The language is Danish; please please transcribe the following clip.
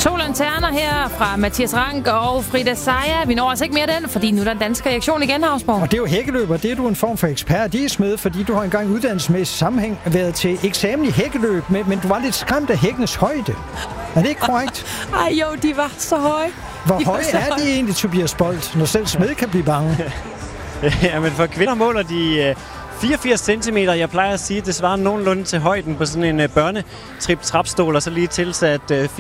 To lanterner her fra Mathias Rank og Frida Sejer. Vi når altså ikke mere den, fordi nu er der en dansk reaktion igen, Havsborg. Og det er jo hækkeløber, det er du en form for ekspert i, Smed, fordi du har engang i uddannelsesmæssig sammenhæng været til eksamen i hækkeløb, men du var lidt skræmt af hækkenes højde. Er det ikke korrekt? Ej jo, de var så høje. Hvor høje er de egentlig, Tobias Bolt, når selv Smed kan blive bange? Jamen for kvinder måler de 84 cm. Jeg plejer at sige, at det svarer nogenlunde til højden på sådan en børnetrip-trapstol, og så lige tilsat